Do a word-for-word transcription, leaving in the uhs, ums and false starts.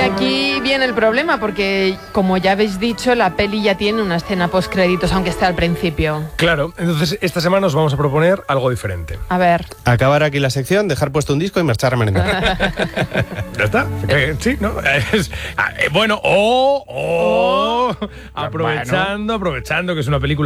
aquí viene el problema, porque como ya habéis dicho, la peli ya tiene una escena post-créditos, aunque esté al principio. Claro, entonces esta semana os vamos a proponer algo diferente. A ver. Acabar aquí la sección, dejar puesto un disco y marchar a merendar. ¿Ya está? Eh, sí, ¿no? Es, eh, bueno, o... Oh, oh, aprovechando, aprovechando que es una película